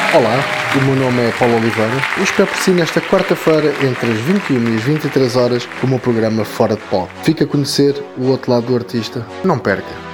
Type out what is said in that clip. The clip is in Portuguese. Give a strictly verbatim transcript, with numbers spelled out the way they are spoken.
Olá, o meu nome é Paulo Oliveira. Eu espero por si nesta quarta-feira entre as vinte e uma e as vinte e três horas com o meu programa Fora de Pó. Fica a conhecer o outro lado do artista. Não perca!